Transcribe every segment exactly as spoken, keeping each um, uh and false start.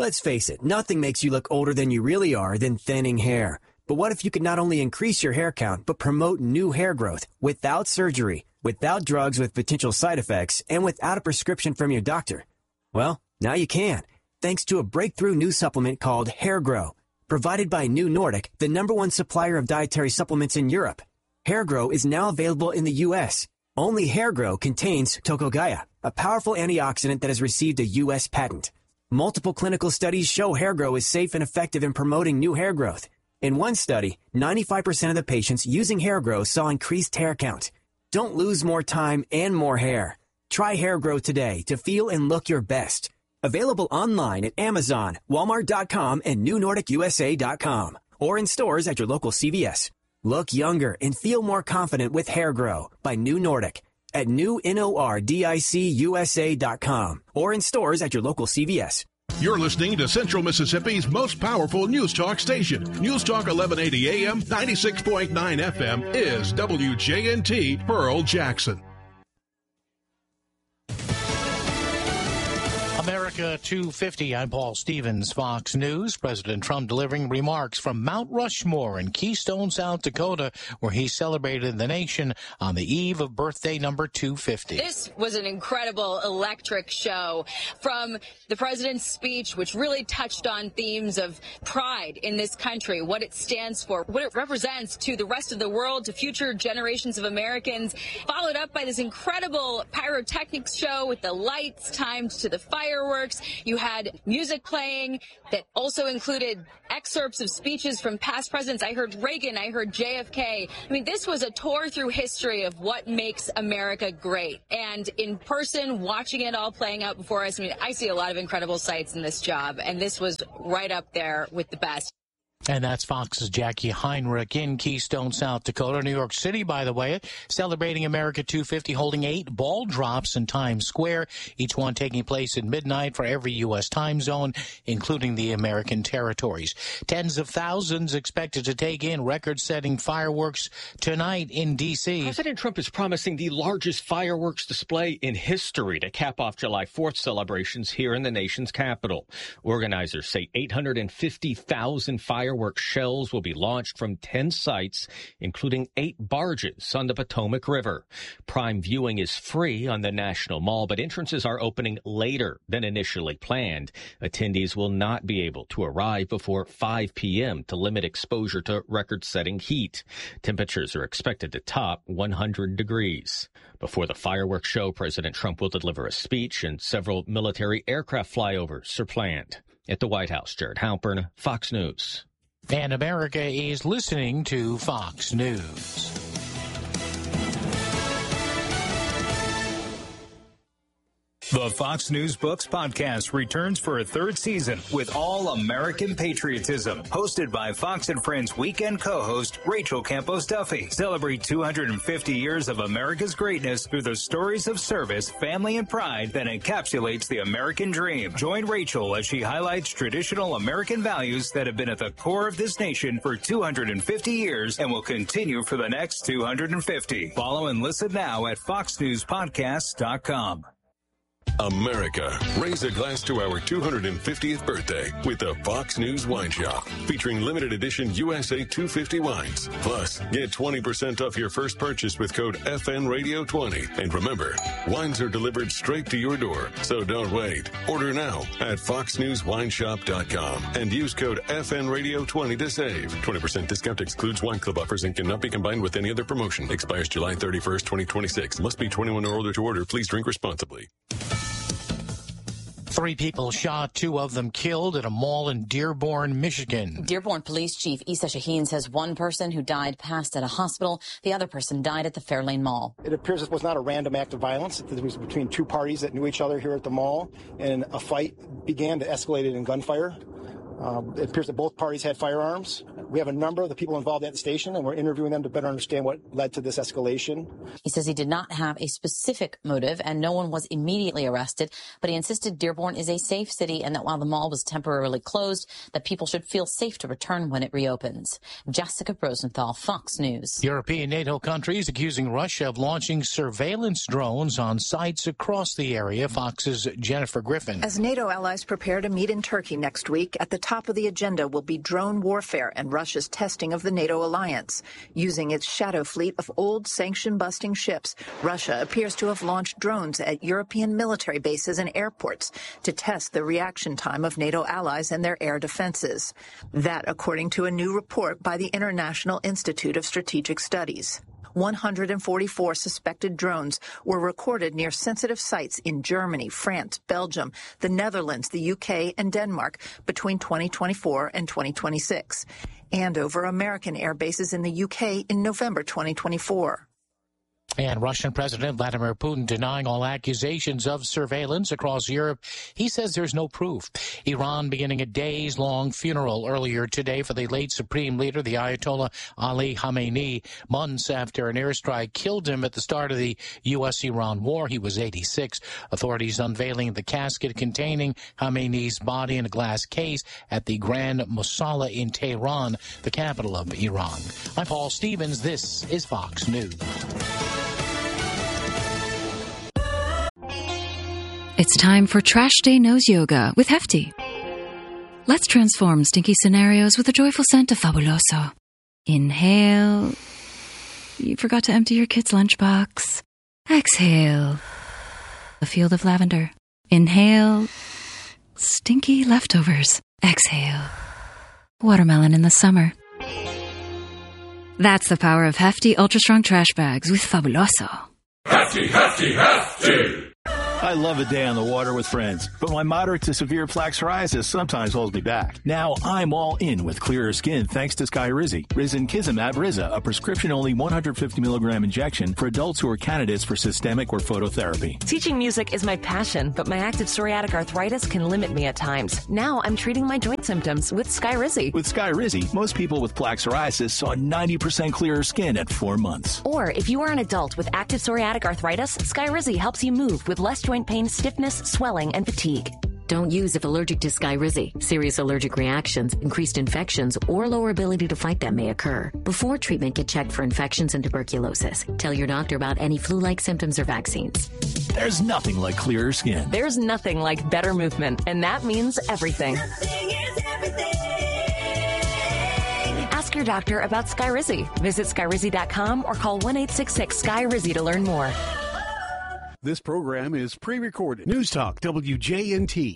Let's face it, nothing makes you look older than you really are than thinning hair. But what if you could not only increase your hair count, but promote new hair growth without surgery, without drugs with potential side effects, and without a prescription from your doctor? Well, now you can, thanks to a breakthrough new supplement called Hair Grow, provided by New Nordic, the number one supplier of dietary supplements in Europe. Hair Grow is now available in the U S. Only Hair Grow contains Tocogaya, a powerful antioxidant that has received a U S patent. Multiple clinical studies show Hair Grow is safe and effective in promoting new hair growth. In one study, ninety-five percent of the patients using Hair Grow saw increased hair count. Don't lose more time and more hair. Try Hair Grow today to feel and look your best. Available online at Amazon, Walmart dot com, and New Nordic U S A dot com, or in stores at your local C V S. Look younger and feel more confident with Hair Grow by New Nordic at new nordic U S A dot com, or in stores at your local C V S. You're listening to Central Mississippi's most powerful news talk station. News Talk eleven eighty A M, ninety-six point nine F M is W J N T Pearl Jackson. America two fifty, I'm Paul Stevens, Fox News. President Trump delivering remarks from Mount Rushmore in Keystone, South Dakota, where he celebrated the nation on the eve of birthday number two fifty. This was an incredible, electric show. From the president's speech, which really touched on themes of pride in this country, what it stands for, what it represents to the rest of the world, to future generations of Americans, followed up by this incredible pyrotechnics show with the lights timed to the fire. Fireworks. You had music playing that also included excerpts of speeches from past presidents. I heard Reagan. I heard J F K. I mean, this was a tour through history of what makes America great. And in person, watching it all playing out before us, I mean, I see a lot of incredible sights in this job, and this was right up there with the best. And that's Fox's Jackie Heinrich in Keystone, South Dakota. New York City, by the way, celebrating America two fifty, holding eight ball drops in Times Square, each one taking place at midnight for every U S time zone, including the American territories. Tens of thousands expected to take in record-setting fireworks tonight in D C. President Trump is promising the largest fireworks display in history to cap off July fourth celebrations here in the nation's capital. Organizers say eight hundred fifty thousand fireworks Fireworks shells will be launched from ten sites, including eight barges on the Potomac River. Prime viewing is free on the National Mall, but entrances are opening later than initially planned. Attendees will not be able to arrive before five p.m. to limit exposure to record-setting heat. Temperatures are expected to top one hundred degrees. Before the fireworks show, President Trump will deliver a speech, and several military aircraft flyovers are planned. At the White House, Jared Halpern, Fox News. And America is listening to Fox News. The Fox News Books podcast returns for a third season with All American Patriotism, hosted by Fox and Friends weekend co-host Rachel Campos Duffy. Celebrate two hundred fifty years of America's greatness through the stories of service, family, and pride that encapsulates the American dream. Join Rachel as she highlights traditional American values that have been at the core of this nation for two hundred fifty years and will continue for the next two hundred fifty. Follow and listen now at fox news podcast dot com. America, raise a glass to our two hundred fiftieth birthday with the Fox News Wine Shop, featuring limited edition U S A two fifty wines. Plus, get twenty percent off your first purchase with code F N Radio twenty. And remember, wines are delivered straight to your door, so don't wait. Order now at fox news wine shop dot com and use code F N Radio twenty to save. twenty percent discount excludes wine club offers and cannot be combined with any other promotion. Expires July thirty-first, twenty twenty-six. Must be twenty-one or older to order. Please drink responsibly. Three people shot, two of them killed at a mall in Dearborn, Michigan. Dearborn Police Chief Issa Shaheen says one person who died passed at a hospital. The other person died at the Fairlane Mall. It appears this was not a random act of violence. It was between two parties that knew each other here at the mall, and a fight began to escalate in gunfire. Um, it appears that both parties had firearms. We have a number of the people involved at the station, and we're interviewing them to better understand what led to this escalation. He says he did not have a specific motive, and no one was immediately arrested, but he insisted Dearborn is a safe city and that while the mall was temporarily closed, that people should feel safe to return when it reopens. Jessica Rosenthal, Fox News. European NATO countries accusing Russia of launching surveillance drones on sites across the area. Fox's Jennifer Griffin. As NATO allies prepare to meet in Turkey next week, at the top of the agenda will be drone warfare and Russia's testing of the NATO alliance. Using its shadow fleet of old sanction-busting ships, Russia appears to have launched drones at European military bases and airports to test the reaction time of NATO allies and their air defenses. That, according to a new report by the International Institute of Strategic Studies. one hundred forty-four suspected drones were recorded near sensitive sites in Germany, France, Belgium, the Netherlands, the U K, and Denmark between twenty twenty-four and twenty twenty-six, and over American air bases in the U K in November twenty twenty-four. And Russian President Vladimir Putin denying all accusations of surveillance across Europe. He says there's no proof. Iran beginning a days-long funeral earlier today for the late supreme leader, the Ayatollah Ali Khamenei, months after an airstrike killed him at the start of the U S Iran war. He was eighty-six. Authorities unveiling the casket containing Khamenei's body in a glass case at the Grand Mosala in Tehran, the capital of Iran. I'm Paul Stevens. This is Fox News. It's time for Trash Day Nose Yoga with Hefty. Let's transform stinky scenarios with the joyful scent of Fabuloso. Inhale. You forgot to empty your kid's lunchbox. Exhale. A field of lavender. Inhale. Stinky leftovers. Exhale. Watermelon in the summer. That's the power of Hefty Ultra Strong Trash Bags with Fabuloso. Hefty, Hefty, Hefty! I love a day on the water with friends, but my moderate to severe plaque psoriasis sometimes holds me back. Now I'm all in with clearer skin thanks to Skyrizi. Risankizumab Riza, a prescription-only one hundred fifty milligram injection for adults who are candidates for systemic or phototherapy. Teaching music is my passion, but my active psoriatic arthritis can limit me at times. Now I'm treating my joint symptoms with Skyrizi. With Skyrizi, most people with plaque psoriasis saw ninety percent clearer skin at four months. Or if you are an adult with active psoriatic arthritis, Skyrizi helps you move with less joint pain, stiffness, swelling, and fatigue. Don't use if allergic to Skyrizi. Serious allergic reactions, increased infections, or lower ability to fight them may occur. Before treatment, get checked for infections and tuberculosis. Tell your doctor about any flu-like symptoms or vaccines. There's nothing like clearer skin. There's nothing like better movement, and that means everything. Nothing is everything. Ask your doctor about Skyrizi. Visit Skyrizi dot com or call one eight six six Skyrizi to learn more. This program is pre-recorded. News Talk W J N T.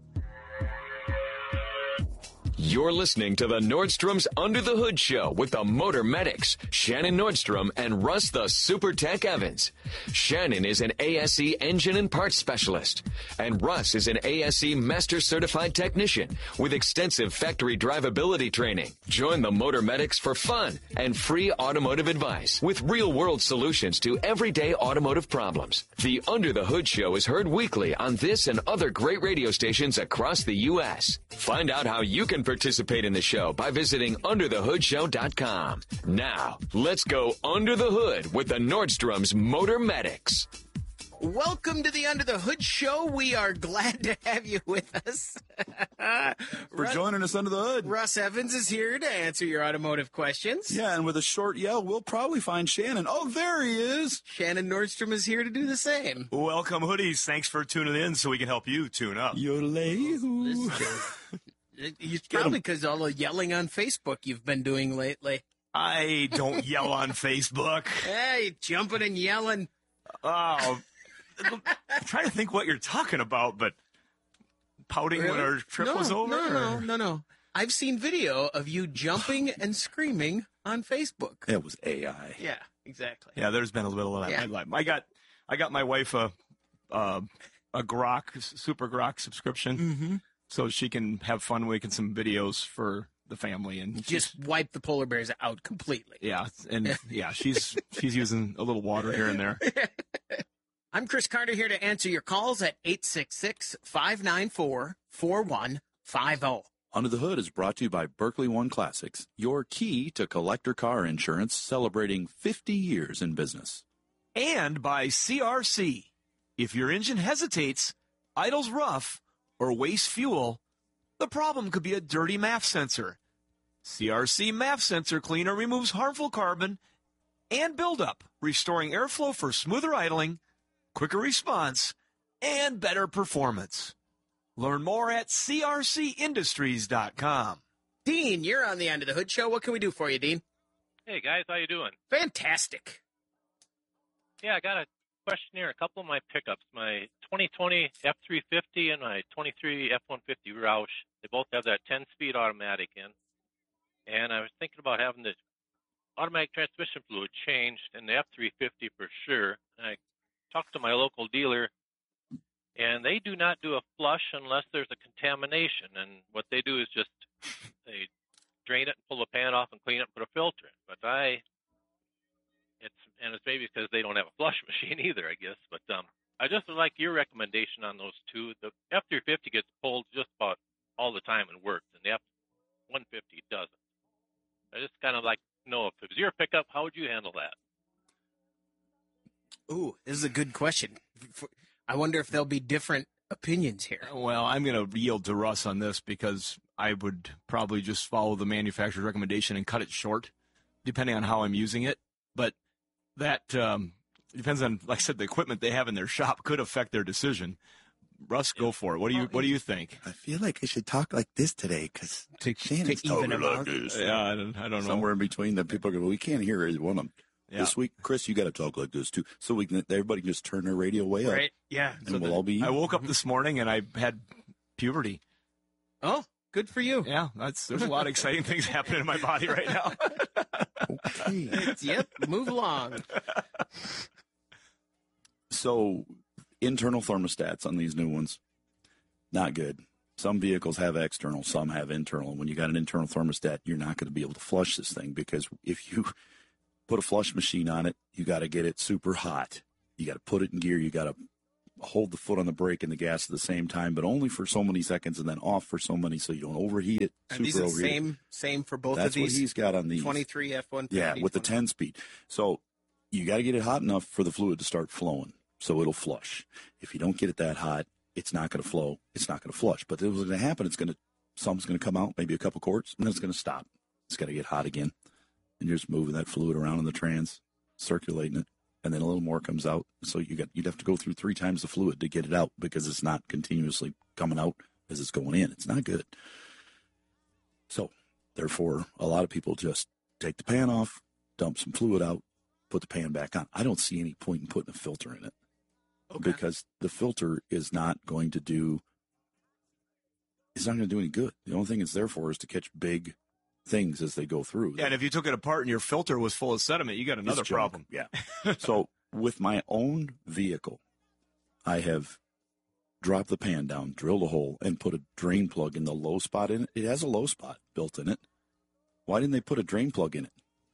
You're listening to the Nordstrom's Under the Hood Show with the Motor Medics, Shannon Nordstrom and Russ the Super Tech Evans. Shannon is an A S E engine and parts specialist, and Russ is an A S E Master Certified Technician with extensive factory drivability training. Join the Motor Medics for fun and free automotive advice with real-world solutions to everyday automotive problems. The Under the Hood Show is heard weekly on this and other great radio stations across the U S. Find out how you can participate in the show by visiting under the hood show dot com. Now, let's go under the hood with the Nordstrom's Motor Medics. Welcome to the Under the Hood Show. We are glad to have you with us. For Russ, joining us under the hood. Russ Evans is here to answer your automotive questions. Yeah, and with a short yell, we'll probably find Shannon. Oh, there he is. Shannon Nordstrom is here to do the same. Welcome, hoodies. Thanks for tuning in so we can help you tune up. Yodelay-hoo. It's probably because all the yelling on Facebook you've been doing lately. I don't yell on Facebook. Hey, jumping and yelling. Oh, I'm trying to think what you're talking about, but pouting really? When our trip no, was over? No, no, no, no. I've seen video of you jumping and screaming on Facebook. It was A I. Yeah, exactly. Yeah, there's been a little of that. Yeah. I got, I got my wife a, a, a Grok, Super Grok subscription. Mm-hmm. So she can have fun making some videos for the family and just wipe the polar bears out completely. Yeah, and yeah, she's she's using a little water here and there. I'm Chris Carter here to answer your calls at eight six six, five nine four, four one five zero. Under the Hood is brought to you by Berkeley One Classics, your key to collector car insurance, celebrating fifty years in business. And by C R C. If your engine hesitates, idles rough, or wastes fuel, the problem could be a dirty M A F sensor. C R C M A F sensor cleaner removes harmful carbon and buildup, restoring airflow for smoother idling, quicker response, and better performance. Learn more at C R C industries dot com. Dean, you're on the Under the Hood show. What can we do for you, Dean? Hey, guys. How you doing? Fantastic. Yeah, I got a question here. A couple of my pickups, my twenty twenty F three fifty and my twenty-three F one fifty Roush, they both have that ten-speed automatic in. And I was thinking about having the automatic transmission fluid changed in the F three fifty for sure. And I talked to my local dealer, and they do not do a flush unless there's a contamination. And what they do is just they drain it and pull the pan off and clean it and put a filter in. But I, it's and it's maybe because they don't have a flush machine either, I guess. But um, I just would like your recommendation on those two. The F three fifty gets pulled just about all the time and works, and the F one fifty doesn't. I just kind of like to know if it was your pickup, how would you handle that? Ooh, this is a good question. I wonder if there'll be different opinions here. Well, I'm going to yield to Russ on this because I would probably just follow the manufacturer's recommendation and cut it short, depending on how I'm using it. But that um, depends on, like I said, the equipment they have in their shop could affect their decision. Russ, go for it. What do you What do you think? I feel like I should talk like this today because Shannon's even talking like like this. this. Yeah, I don't, I don't know. Somewhere in between that, people are going, well, we can't hear either one of them. Yeah. This week, Chris, you got to talk like this too, so we can everybody can just turn their radio way up. Right? Yeah. and So we'll the- all be. I woke up this morning and I had puberty. Oh, good for you. Yeah, that's there's a lot of exciting things happening in my body right now. Okay. It's- yep, move along. So, internal thermostats on these new ones, not good. Some vehicles have external, some have internal. And when you got an internal thermostat, you're not going to be able to flush this thing because if you put a flush machine on it, you got to get it super hot. You got to put it in gear. You got to hold the foot on the brake and the gas at the same time, but only for so many seconds and then off for so many so you don't overheat it. And super these are the overheat it. same, same for both That's of these? what he's got on these. twenty-three F one fifty. Yeah, with the ten speed. So you got to get it hot enough for the fluid to start flowing so it'll flush. If you don't get it that hot, it's not going to flow. It's not going to flush. But what's going to happen, it's going to, some's going to come out, maybe a couple quarts, and then it's going to stop. It's got to get hot again. And you're just moving that fluid around in the trans, circulating it, and then a little more comes out. So you got, you'd have to go through three times the fluid to get it out because it's not continuously coming out as it's going in. It's not good. So, therefore, a lot of people just take the pan off, dump some fluid out, put the pan back on. I don't see any point in putting a filter in it. Okay. Because the filter is not going to do, it's not going to do any good. The only thing it's there for is to catch big things as they go through. Yeah, and if you took it apart and your filter was full of sediment, you got another It's junk. problem. Yeah. So with my own vehicle, I have dropped the pan down, drilled a hole, and put a drain plug in the low spot in it. It has a low spot built in it. Why didn't they put a drain plug in it?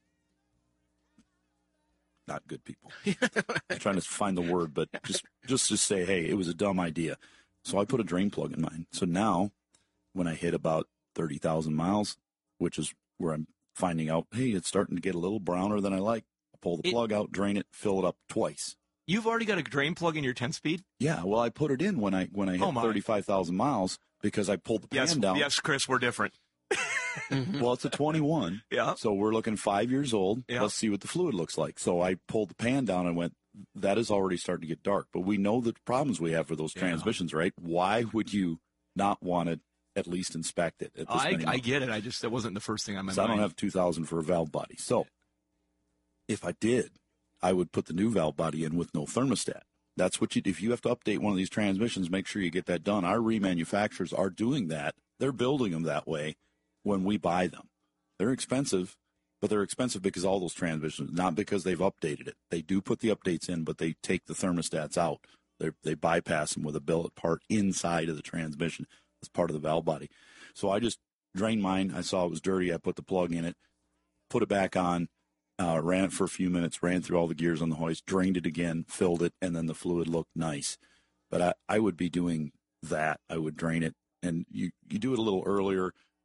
Not good people. I'm trying to find the word, but just just to say, hey, it was a dumb idea. So I put a drain plug in mine. So now when I hit about thirty thousand miles, which is where I'm finding out, hey, it's starting to get a little browner than I like, I pull the It- plug out, drain it, fill it up twice. You've already got a drain plug in your ten speed? Yeah, well, I put it in when I when I hit Oh, my. thirty-five thousand miles because I pulled the pan Yes, down. yes, Chris, we're different. Well, it's a twenty-one. Yeah. So we're looking five years old. Yeah. Let's see what the fluid looks like. So I pulled the pan down and went, that is already starting to get dark. But we know the problems we have for those Yeah. transmissions, right? Why would you not want to at least inspect it? At this I, many I miles? get it. I just, that wasn't the first thing on my So I mind. don't have two thousand for a valve body. So if I did, I would put the new valve body in with no thermostat. That's what you, if you have to update one of these transmissions, make sure you get that done. Our remanufacturers are doing that. They're building them that way when we buy them. They're expensive, but they're expensive because all those transmissions, not because they've updated it. They do put the updates in, but they take the thermostats out. They they bypass them with a billet part inside of the transmission as part of the valve body. So I just drained mine. I saw it was dirty. I put the plug in it, put it back on, uh, ran it for a few minutes, ran through all the gears on the hoist, drained it again, filled it, and then the fluid looked nice. But I, I would be doing that. I would drain it, and you, you do it a little earlier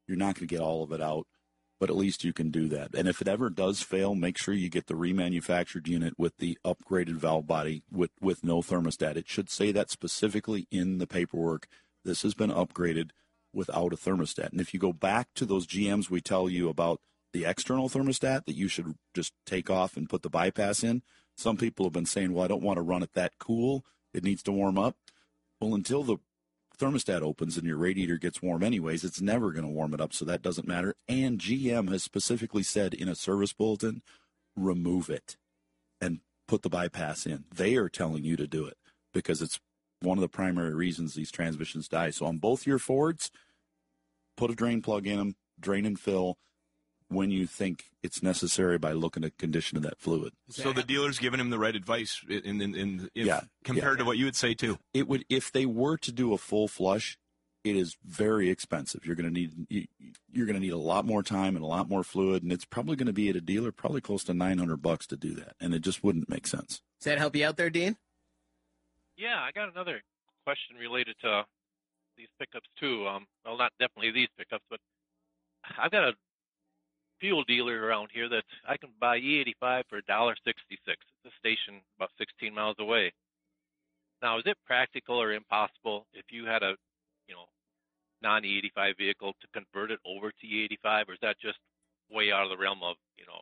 You're not going to get all of it out, but at least you can do that. And if it ever does fail, make sure you get the remanufactured unit with the upgraded valve body with, with no thermostat. It should say that specifically in the paperwork. This has been upgraded without a thermostat. And if you go back to those G Ms we tell you about the external thermostat that you should just take off and put the bypass in, some people have been saying, well, I don't want to run it that cool. It needs to warm up. Well, until the thermostat opens and your radiator gets warm anyways, it's never going to warm it up, so that doesn't matter. And G M has specifically said in a service bulletin, remove it and put the bypass in. They are telling you to do it because it's one of the primary reasons these transmissions die. So on both your Fords, put a drain plug in them, drain and fill when you think it's necessary by looking at condition of that fluid. So the dealer's giving him the right advice in, in, in if, yeah, compared yeah. to what you would say too. It would, if they were to do a full flush, it is very expensive. You're going to need you, you're going to need a lot more time and a lot more fluid, and it's probably going to be at a dealer probably close to nine hundred bucks to do that, and it just wouldn't make sense. Does that help you out there, Dean? Yeah, I got another question related to these pickups too. Um, well, not definitely these pickups, but I've got a fuel dealer around here that I can buy E eighty-five for one dollar sixty-six. It's a station about sixteen miles away. Now, is it practical or impossible if you had a, you know, non-E eighty-five vehicle to convert it over to E eighty-five, or is that just way out of the realm of, you know,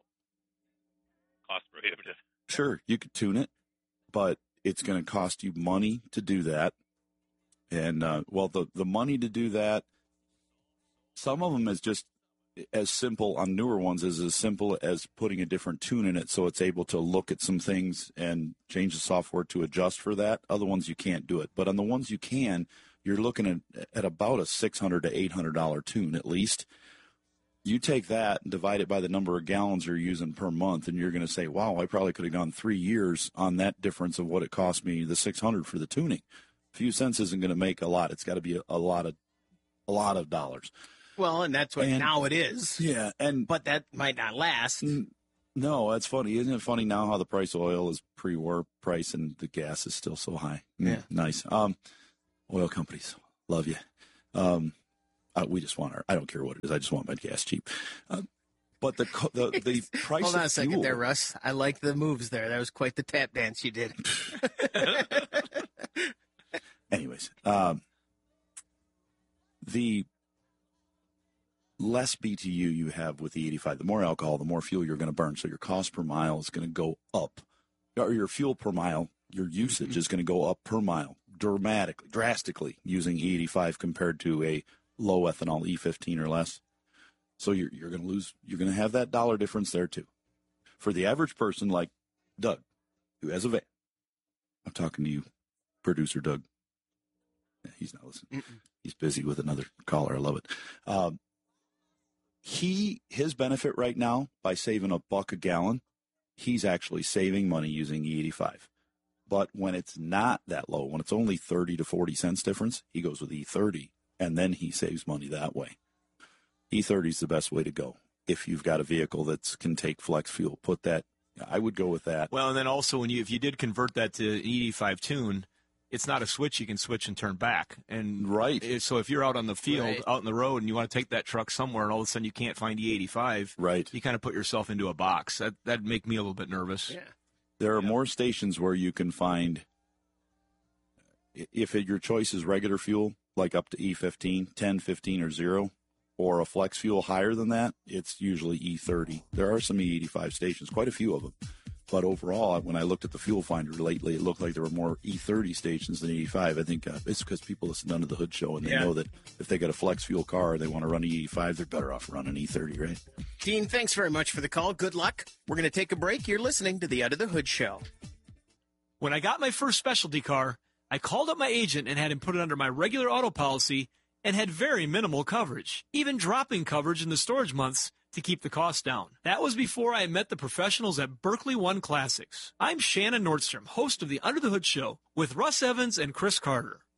cost prohibitive? Sure, you could tune it, but it's going to cost you money to do that. And, uh, well, the, the money to do that, some of them is just as simple on newer ones is as simple as putting a different tune in it so it's able to look at some things and change the software to adjust for that. Other ones you can't do it. But on the ones you can, you're looking at, at about a six hundred to eight hundred dollars tune at least. You take that and divide it by the number of gallons you're using per month, and you're going to say, wow, I probably could have gone three years on that difference of what it cost me, the six hundred for the tuning. A few cents isn't going to make a lot. It's got to be a, a lot of a lot of dollars. Well, and that's what and, now it is. Yeah, and but that might not last. No, that's funny. Isn't it funny now how the price of oil is pre-war price and the gas is still so high? Yeah. Mm, nice. Um, oil companies, love you. Um, Uh, we just want our, I don't care what it is. I just want my gas cheap. Uh, but the the, the price Hold on of a second fuel, there, Russ. I like the moves there. That was quite the tap dance you did. Anyways, um, the less B T U you have with the eighty-five, the more alcohol, the more fuel you're going to burn. So your cost per mile is going to go up. Or your fuel per mile, your usage mm-hmm. is going to go up per mile dramatically, drastically using E eighty-five compared to a low ethanol E fifteen or less. So you're you're going to lose, you're going to have that dollar difference there too. For the average person like Doug, who has a van, I'm talking to you, producer Doug. Yeah, he's not listening. Mm-mm. He's busy with another caller. I love it. Um, he his benefit right now by saving a buck a gallon, he's actually saving money using E eighty-five. But when it's not that low, when it's only thirty to forty cents difference, he goes with E thirty. And then he saves money that way. E thirty is the best way to go. If you've got a vehicle that can take flex fuel, put that, I would go with that. Well, and then also when you, if you did convert that to E eighty-five tune, it's not a switch you can switch and turn back. And right. So if you're out on the field, right. out in the road, and you want to take that truck somewhere, and all of a sudden you can't find E eighty-five, right. you kind of put yourself into a box. That, that'd make me a little bit nervous. Yeah. There are yeah. more stations where you can find, if it, your choice is regular fuel, like up to E fifteen, ten, fifteen, or zero, or a flex fuel higher than that, it's usually E thirty. There are some E eighty-five stations, quite a few of them. But overall, when I looked at the fuel finder lately, it looked like there were more E thirty stations than E eighty-five. I think uh, it's because people listen to Under the Hood show, and they yeah. know that if they got a flex fuel car and they want to run E eighty-five, they're better off running E thirty, right? Dean, thanks very much for the call. Good luck. We're going to take a break. You're listening to the Under the Hood show. When I got my first specialty car, I called up my agent and had him put it under my regular auto policy and had very minimal coverage, even dropping coverage in the storage months to keep the cost down. That was before I met the professionals at Berkeley One Classics. I'm Shannon Nordstrom, host of the Under the Hood Show with Russ Evans and Chris Carter.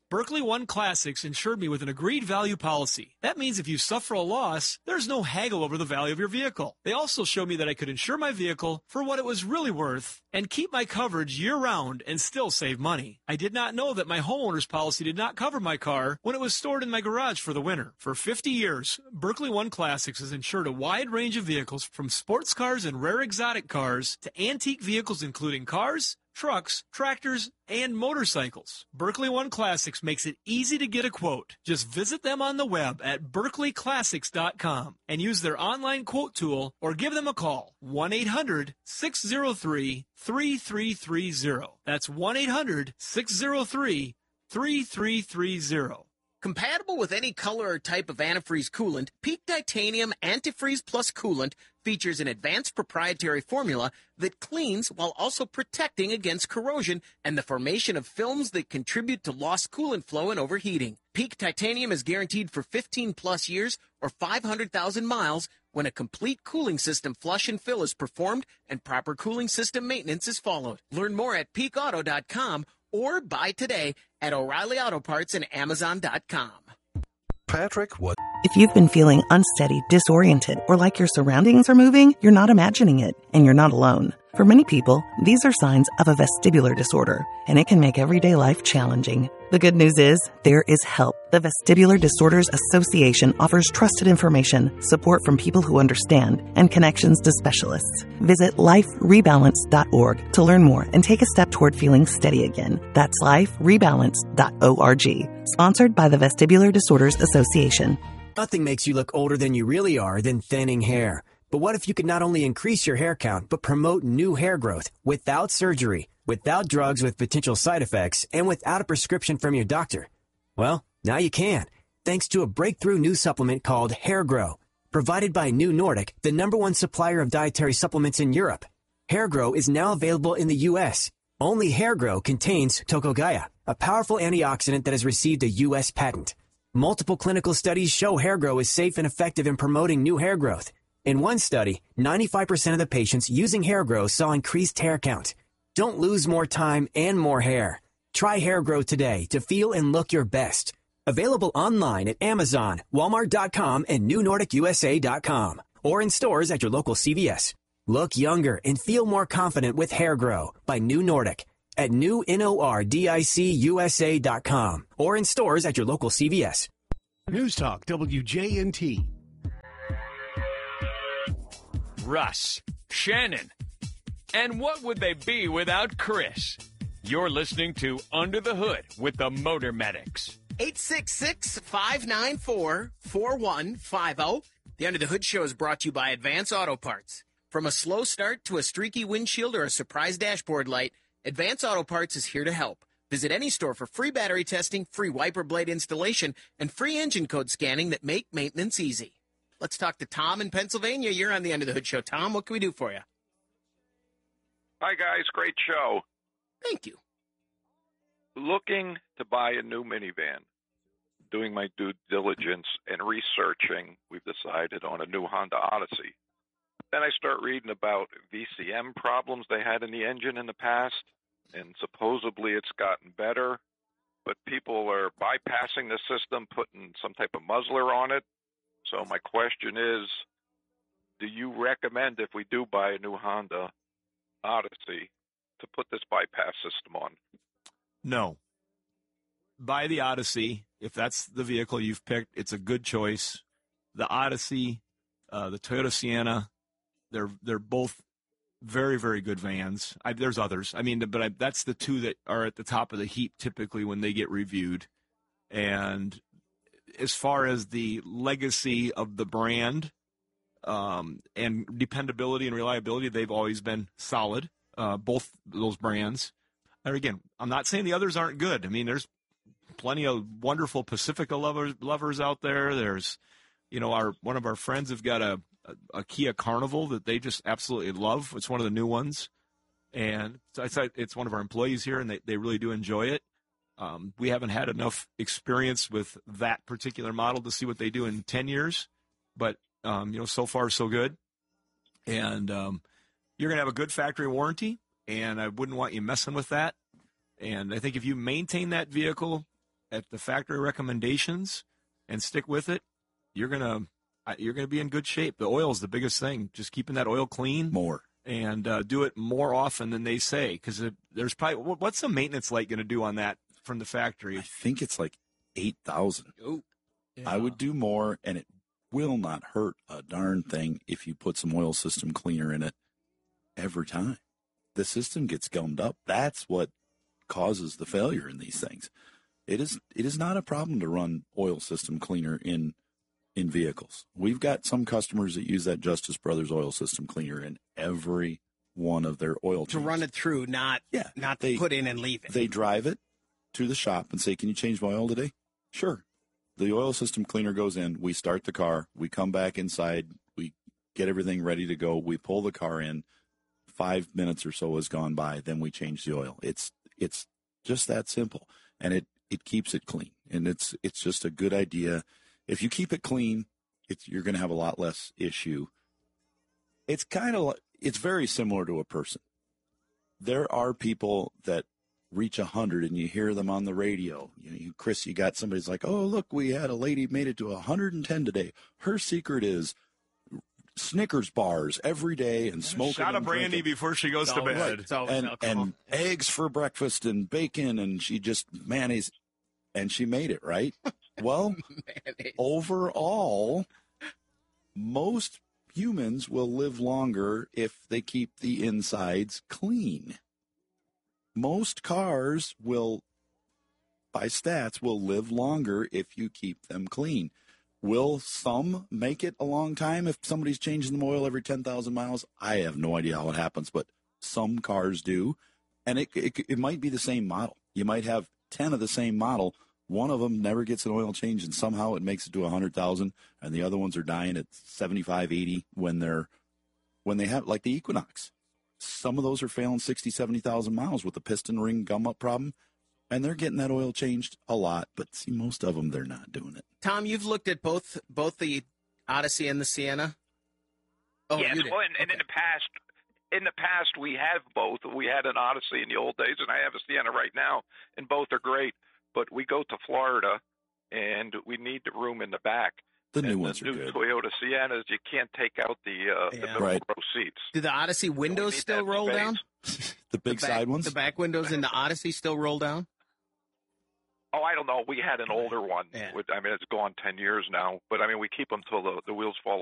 Berkeley One Classics insured me with an agreed value policy. That means if you suffer a loss, there's no haggle over the value of your vehicle. They also showed me that I could insure my vehicle for what it was really worth and keep my coverage year-round and still save money. I did not know that my homeowner's policy did not cover my car when it was stored in my garage for the winter. For fifty years, Berkeley One Classics has insured a wide range of vehicles from sports cars and rare exotic cars to antique vehicles including cars, trucks, tractors, and motorcycles. Berkeley One Classics makes it easy to get a quote. Just visit them on the web at berkeley classics dot com and use their online quote tool or give them a call. one eight hundred six zero three three three three zero. That's one eight hundred six zero three three three three zero. Compatible with any color or type of antifreeze coolant, Peak Titanium Antifreeze Plus Coolant features an advanced proprietary formula that cleans while also protecting against corrosion and the formation of films that contribute to lost coolant flow and overheating. Peak Titanium is guaranteed for fifteen plus years or five hundred thousand miles when a complete cooling system flush and fill is performed and proper cooling system maintenance is followed. Learn more at peak auto dot com or buy today at O'Reilly Auto Parts and Amazon dot com. Patrick, what? If you've been feeling unsteady, disoriented, or like your surroundings are moving, you're not imagining it, and you're not alone. For many people, these are signs of a vestibular disorder, and it can make everyday life challenging. The good news is, there is help. The Vestibular Disorders Association offers trusted information, support from people who understand, and connections to specialists. Visit life rebalance dot org to learn more and take a step toward feeling steady again. That's life rebalance dot org. Sponsored by the Vestibular Disorders Association. Nothing makes you look older than you really are than thinning hair. But what if you could not only increase your hair count, but promote new hair growth without surgery, without drugs with potential side effects, and without a prescription from your doctor? Well, now you can, thanks to a breakthrough new supplement called Hair Grow, provided by New Nordic, the number one supplier of dietary supplements in Europe. Hair Grow is now available in the U S. Only Hair Grow contains Tocogaya, a powerful antioxidant that has received a U S patent. Multiple clinical studies show Hair Grow is safe and effective in promoting new hair growth. In one study, ninety-five percent of the patients using Hair Grow saw increased hair count. Don't lose more time and more hair. Try Hair Grow today to feel and look your best. Available online at Amazon, Walmart dot com, and New Nordic U S A dot com, or in stores at your local C V S. Look younger and feel more confident with Hair Grow by New Nordic at new nordic U S A dot com, or in stores at your local C V S. News Talk W J N T. Russ, Shannon, and what would they be without Chris? You're listening to Under the Hood with the Motor Medics. eight six six, five nine four, four one five zero. The Under the Hood Show is brought to you by Advance Auto Parts. From a slow start to a streaky windshield or a surprise dashboard light, Advance Auto Parts is here to help. Visit any store for free battery testing, free wiper blade installation, and free engine code scanning that make maintenance easy. Let's talk to Tom in Pennsylvania. You're on the Under the Hood Show. Tom, what can we do for you? Hi, guys. Great show. Thank you. Looking to buy a new minivan. Doing my due diligence and researching, we've decided on a new Honda Odyssey. Then I start reading about V C M problems they had in the engine in the past, and supposedly it's gotten better, but people are bypassing the system, putting some type of muzzler on it. So my question is, do you recommend if we do buy a new Honda Odyssey to put this bypass system on? No. Buy the Odyssey. If that's the vehicle you've picked, it's a good choice. The Odyssey, uh, the Toyota Sienna, they're they're both very, very good vans. I, there's others. I mean, but I, that's the two that are at the top of the heap typically when they get reviewed. And as far as the legacy of the brand um, and dependability and reliability, they've always been solid, uh, both those brands. And again, I'm not saying the others aren't good. I mean, there's plenty of wonderful Pacifica lovers lovers out there. There's, you know, our one of our friends have got a, a, a Kia Carnival that they just absolutely love. It's one of the new ones. And it's, it's one of our employees here, and they, they really do enjoy it. Um, we haven't had enough experience with that particular model to see what they do in ten years, but, um, you know, so far so good. And um, you're going to have a good factory warranty, and I wouldn't want you messing with that. And I think if you maintain that vehicle at the factory recommendations and stick with it, you're gonna you're gonna be in good shape. The oil is the biggest thing. Just keeping that oil clean more and uh, do it more often than they say. Because there's probably what's the maintenance light going to do on that from the factory? I think it's like eight thousand. Oh, yeah. I would do more, and it will not hurt a darn thing if you put some oil system cleaner in it every time. The system gets gummed up. That's what causes the failure in these things. It is it is not a problem to run oil system cleaner in in vehicles. We've got some customers that use that Justice Brothers oil system cleaner in every one of their oil To changes. run it through, not Yeah, not they- to put in and leave it. They drive it to the shop and say, "Can you change my oil today?" Sure. The oil system cleaner goes in. We start the car. We come back inside. We get everything ready to go. We pull the car in. Five minutes or so has gone by. Then we change the oil. It's it's just that simple, and it it keeps it clean. And it's it's just a good idea. If you keep it clean, it's you're going to have a lot less issue. It's kind of it's very similar to a person. There are people that reach a hundred and you hear them on the radio. You know, you, Chris, you got somebody's like, "Oh, look, we had a lady made it to one hundred ten today. Her secret is Snickers bars every day and smoking Shot of and brandy drinking." before she goes to Right. bed. It's always and alcohol. and eggs for breakfast and bacon, and she just mayonnaise, and she made it right. Well, overall, most humans will live longer if they keep the insides clean. Most cars will, by stats, will live longer if you keep them clean. Will some make it a long time if somebody's changing the oil every ten thousand miles? I have no idea how it happens, but some cars do. And it, it, it might be the same model. You might have ten of the same model. One of them never gets an oil change, and somehow it makes it to one hundred thousand, and the other ones are dying at seventy-five, eighty when they're when they have, like the Equinox. Some of those are failing sixty, seventy thousand miles with the piston ring gum up problem, and they're getting that oil changed a lot. But see, most of them, they're not doing it. Tom, you've looked at both both the Odyssey and the Sienna. Oh, yes, you did. well, and, and in the past, in the past we have both. We had an Odyssey in the old days, and I have a Sienna right now, and both are great. But we go to Florida, and we need the room in the back. The new and ones the are new good. Toyota Siennas, you can't take out the uh, the Yeah. middle Right. row seats. Do the Odyssey windows need still that roll space. down? The big the back, side ones? The back windows in the Odyssey still roll down? Oh, I don't know. We had an older one. Yeah. With, I mean, it's gone ten years now. But, I mean, we keep them till the, the wheels fall